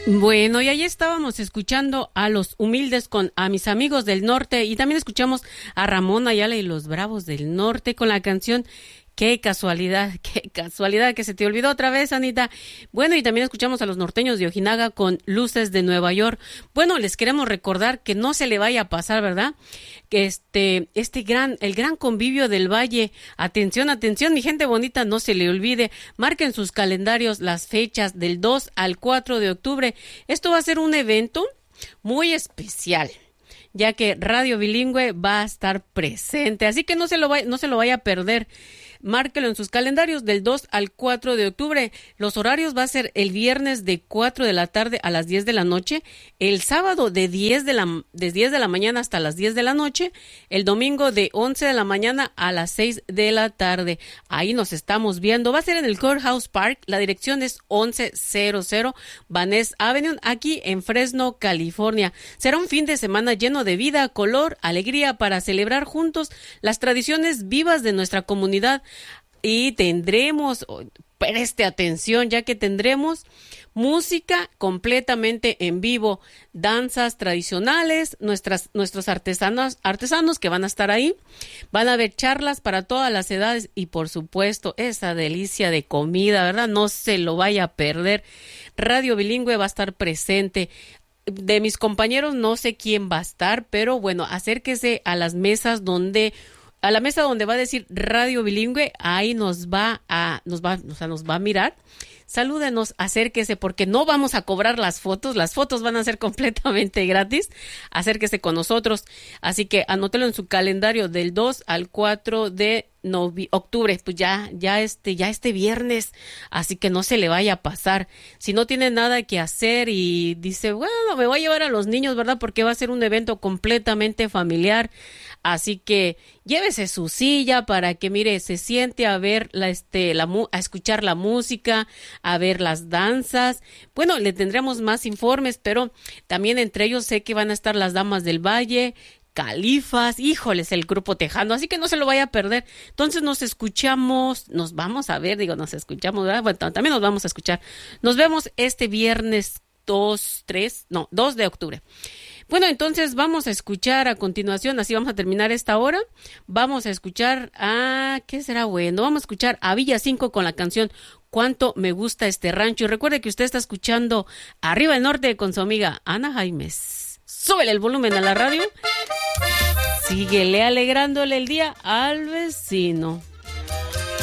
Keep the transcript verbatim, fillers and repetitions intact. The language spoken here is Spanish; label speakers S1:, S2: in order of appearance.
S1: Bueno, y ahí estábamos escuchando a Los Humildes con A Mis Amigos del Norte, y también escuchamos a Ramón Ayala y Los Bravos del Norte con la canción Qué casualidad, qué casualidad que se te olvidó otra vez, Anita. Bueno, y también escuchamos a los norteños de Ojinaga con Luces de Nueva York. Bueno, les queremos recordar que no se le vaya a pasar, ¿verdad? Que este, este gran, el gran convivio del Valle. Atención, atención, mi gente bonita, no se le olvide. Marquen sus calendarios las fechas del dos al cuatro de octubre. Esto va a ser un evento muy especial, ya que Radio Bilingüe va a estar presente. Así que no se lo vaya, no se lo vaya a perder. Márquelo en sus calendarios del dos al cuatro de octubre. Los horarios va a ser el viernes de cuatro de la tarde a las diez de la noche, el sábado de diez de la, de diez de la mañana hasta las diez de la noche, el domingo de once de la mañana a las seis de la tarde. Ahí nos estamos viendo. Va a ser en el Courthouse Park. La dirección es once cero cero Van Ness Avenue, aquí en Fresno, California. Será un fin de semana lleno de vida, color, alegría para celebrar juntos las tradiciones vivas de nuestra comunidad. Y tendremos, preste atención, ya que tendremos música completamente en vivo, danzas tradicionales, nuestras, nuestros artesanos, artesanos que van a estar ahí, van a haber charlas para todas las edades y por supuesto esa delicia de comida, ¿verdad? No se lo vaya a perder. Radio Bilingüe va a estar presente. De mis compañeros no sé quién va a estar, pero bueno, acérquese a las mesas donde a la mesa donde va a decir Radio Bilingüe, ahí nos va a, nos va, o sea, nos va a mirar. Salúdenos, acérquese, porque no vamos a cobrar las fotos, las fotos van a ser completamente gratis. Acérquese con nosotros, así que anótelo en su calendario del dos al cuatro de octubre, pues ya, ya este, ya este viernes, así que no se le vaya a pasar. Si no tiene nada que hacer y dice, bueno, me voy a llevar a los niños, ¿verdad? Porque va a ser un evento completamente familiar. Así que llévese su silla para que, mire, se siente a ver la, este, la, a escuchar la música, a ver las danzas. Bueno, le tendremos más informes, pero también entre ellos sé que van a estar las Damas del Valle, Califas, híjoles, el grupo tejano, así que no se lo vaya a perder. Entonces nos escuchamos, nos vamos a ver, digo, nos escuchamos, ¿verdad? Bueno, también nos vamos a escuchar. Nos vemos este viernes dos, tres, no, dos de octubre. Bueno, entonces vamos a escuchar a continuación, así vamos a terminar esta hora. Vamos a escuchar a, ¿qué será bueno? Vamos a escuchar a Villa cinco con la canción Cuánto me gusta este rancho. Y recuerde que usted está escuchando Arriba del Norte con su amiga Ana Jaimes. Súbele el volumen a la radio. Síguele alegrándole el día al vecino.